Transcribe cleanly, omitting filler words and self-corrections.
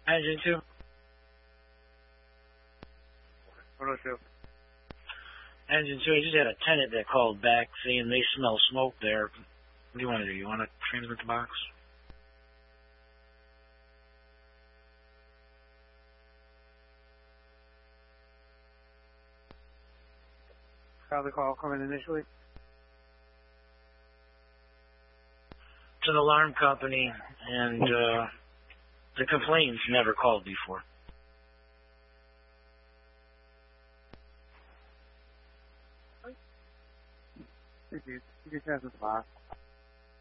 Engine 2? 102. Engine 2, I just had a tenant that called back saying they smell smoke there. What do you want to do? You want to transmit the box? How'd the call come in initially? It's an alarm company, and the complainant's never called before. You can transmit the box.